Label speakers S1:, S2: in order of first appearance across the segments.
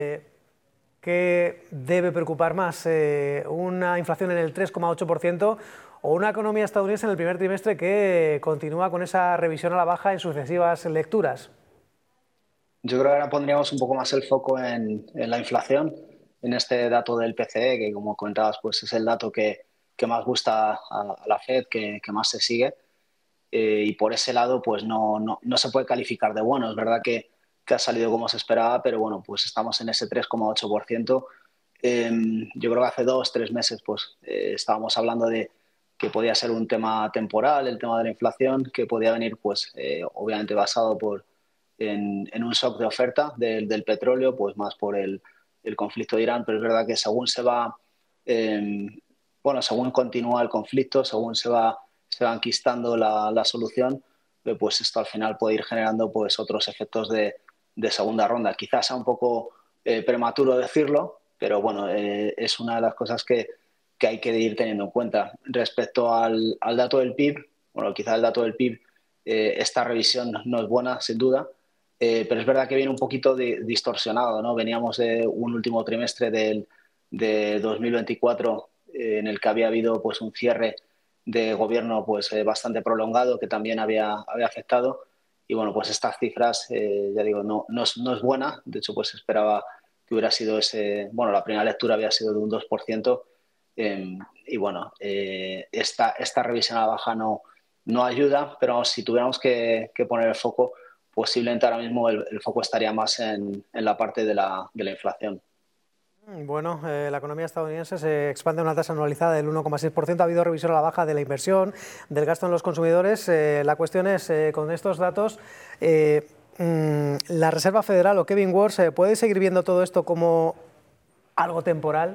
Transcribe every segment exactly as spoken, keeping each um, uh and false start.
S1: ¿Qué debe preocupar más? Eh, ¿Una inflación en el tres coma ocho por ciento o una economía estadounidense en el primer trimestre que continúa con esa revisión a la baja en sucesivas lecturas?
S2: Yo creo que ahora pondríamos un poco más el foco en, en la inflación, en este dato del P C E, que como comentabas, pues es el dato que, que más gusta a, a la Fed, que, que más se sigue. Eh, y por ese lado, pues no, no, no se puede calificar de bueno. Es verdad que, que ha salido como se esperaba, pero bueno, pues estamos en ese tres coma ocho por ciento. Eh, yo creo que hace dos, tres meses, pues eh, estábamos hablando de que podía ser un tema temporal, el tema de la inflación, que podía venir, pues eh, obviamente basado por en, en un shock de oferta del, del petróleo, pues más por el, el, conflicto de Irán, pero es verdad que según se va, eh, bueno, según continúa el conflicto, según se va, se va enquistando la, la solución, eh, pues esto al final puede ir generando pues otros efectos de, de segunda ronda. Quizás sea un poco eh, prematuro decirlo, pero bueno, eh, es una de las cosas que, que hay que ir teniendo en cuenta. Respecto al, al dato del P I B, bueno, quizás el dato del P I B, eh, esta revisión no es buena, sin duda, Eh, pero es verdad que viene un poquito de, distorsionado, ¿no? Veníamos de un último trimestre del, de dos mil veinticuatro eh, en el que había habido pues, un cierre de gobierno pues, eh, bastante prolongado que también había, había afectado. Y bueno, pues estas cifras, eh, ya digo, no, no, es, no es buena. De hecho, pues esperaba que hubiera sido ese... Bueno, la primera lectura había sido de un dos por ciento. Eh, y bueno, eh, esta, esta revisión a la baja no, no ayuda, pero si tuviéramos que, que poner el foco, posiblemente ahora mismo el, el foco estaría más en, en la parte de la, de la inflación.
S1: Bueno, eh, la economía estadounidense se expande a una tasa anualizada del uno coma seis por ciento. Ha habido revisión a la baja de la inversión, del gasto en los consumidores. Eh, la cuestión es, eh, con estos datos, eh, mmm, la Reserva Federal o Kevin Warsh, eh, ¿puede seguir viendo todo esto como algo temporal?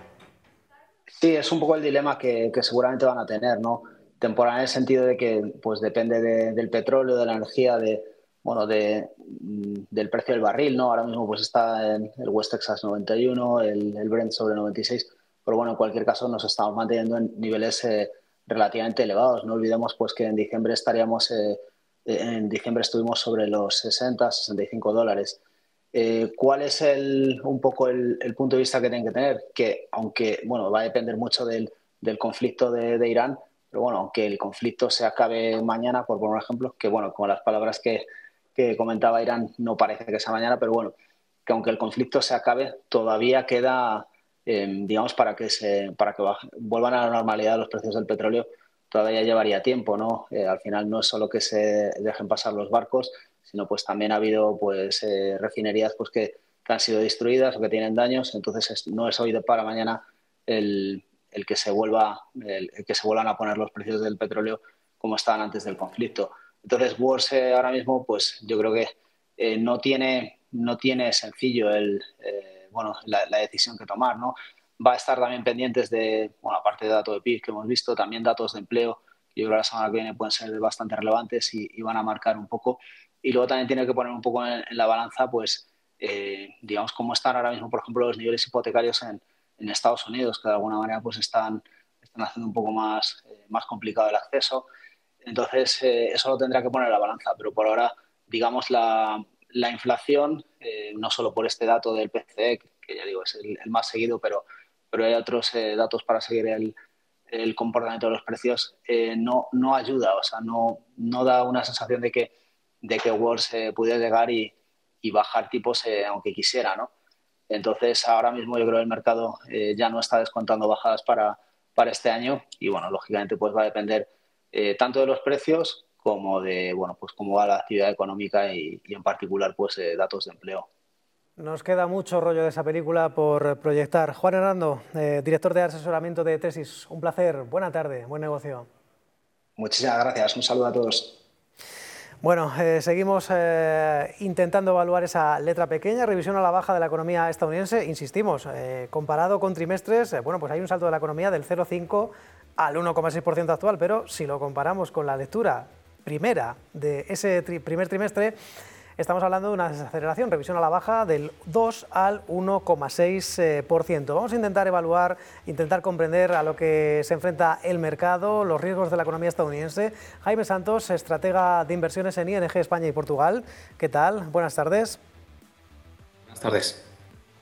S2: Sí, es un poco el dilema que, que seguramente van a tener, ¿no? Temporal en el sentido de que pues depende de, del petróleo, de la energía, de, bueno, de, del precio del barril, ¿no? Ahora mismo pues está en el West Texas noventa y uno, el, el Brent sobre noventa y seis, pero bueno, en cualquier caso nos estamos manteniendo en niveles eh, relativamente elevados. No olvidemos pues que en diciembre estaríamos, eh, en diciembre estuvimos sobre los sesenta, sesenta y cinco dólares. Eh, ¿Cuál es el, un poco el, el, punto de vista que tienen que tener? Que aunque, bueno, va a depender mucho del, del conflicto de, de Irán, pero bueno, aunque el conflicto se acabe mañana, por poner un ejemplo, que bueno, con las palabras que, que comentaba Irán, no parece que sea mañana, pero bueno, que aunque el conflicto se acabe, todavía queda, eh, digamos, para que, se, para que baje, vuelvan a la normalidad los precios del petróleo, todavía llevaría tiempo, ¿no? Eh, al final no es solo que se dejen pasar los barcos, sino pues también ha habido pues eh, refinerías pues que, que han sido destruidas o que tienen daños, entonces es, no es hoy de para mañana el, el que se vuelva el, el que se vuelvan a poner los precios del petróleo como estaban antes del conflicto. Entonces Warsh eh, ahora mismo pues yo creo que eh, no tiene no tiene sencillo el eh, bueno la, la decisión que tomar, ¿no? Va a estar también pendientes de, bueno, aparte de datos de P I B que hemos visto, también datos de empleo. Yo creo que la semana que viene pueden ser bastante relevantes y, y van a marcar un poco. Y luego también tiene que poner un poco en, en la balanza, pues, eh, digamos, cómo están ahora mismo, por ejemplo, los niveles hipotecarios en, en Estados Unidos, que de alguna manera pues están, están haciendo un poco más, eh, más complicado el acceso. Entonces, eh, eso lo tendrá que poner en la balanza. Pero por ahora, digamos, la, la inflación, eh, no solo por este dato del P C E, que ya digo, es el, el más seguido, pero, pero hay otros eh, datos para seguir el, el comportamiento de los precios, eh, no, no ayuda, o sea, no, no da una sensación de que, de que Warsh eh, pudiera llegar y, y bajar tipos eh, aunque quisiera, ¿no? Entonces, ahora mismo yo creo que el mercado eh, ya no está descontando bajadas para, para este año y, bueno, lógicamente pues va a depender eh, tanto de los precios como de, bueno, pues cómo va la actividad económica y, y en particular, pues, eh, datos de empleo.
S1: Nos queda mucho rollo de esa película por proyectar. Juan Hernando, eh, director de asesoramiento de Tesis, un placer, buena tarde, buen negocio.
S2: Muchísimas gracias, un saludo a todos.
S1: Bueno, eh, seguimos eh, intentando evaluar esa letra pequeña, revisión a la baja de la economía estadounidense. Insistimos, eh, comparado con trimestres, eh, bueno, pues hay un salto de la economía del cero coma cinco al uno coma seis por ciento actual, pero si lo comparamos con la lectura primera de ese tri primer trimestre, estamos hablando de una desaceleración, revisión a la baja del dos al uno coma seis por ciento. Vamos a intentar evaluar, intentar comprender a lo que se enfrenta el mercado, los riesgos de la economía estadounidense. Jaime Santos, estratega de inversiones en I N G España y Portugal. ¿Qué tal? Buenas tardes.
S3: Buenas tardes.